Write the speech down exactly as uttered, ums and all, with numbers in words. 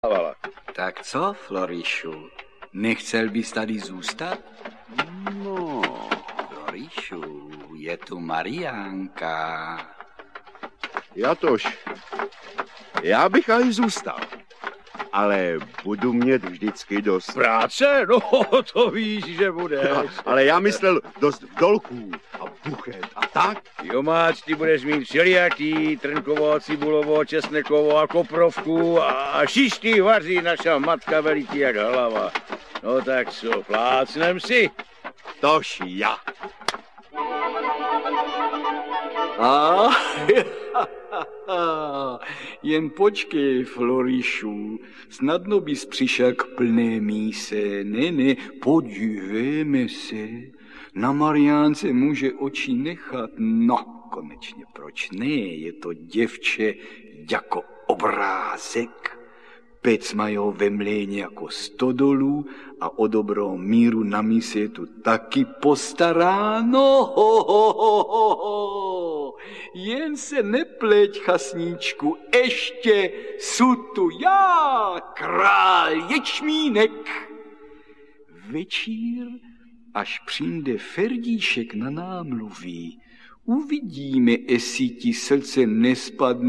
Tak co, Florišu, nechcel bys tady zůstat? No. Florišu, je tu Mariánka. Jatož, já bych aj zůstal, ale budu mít vždycky dost. Práce? No, to víš, že bude. No, ale já myslel dost dolků a buchet a tak. Jo, máč, ty budeš mít všelijaký, trnkovo, cibulovo, česnekovo a koprovku a šišky vaří naša matka veliký jak hlava. No tak co, plácnem si? Tož já. A, jen počkej, Florišu, snadno bys přišel k plné míse. Ne, ne, podívejme se. Na Mariánce může oči nechat. No, konečně, proč ne? Je to děvče jako obrázek. Pec mají ve mléně jako stodolu a o dobrou míru na mise je tu taky postaráno. Ho, ho, ho, ho, ho. Jen se nepleť, chasníčku, ještě su tu já, král ječmínek. Večír, až přijde Ferdíšek na námluví, uvidíme, jestli ti srdce nespadne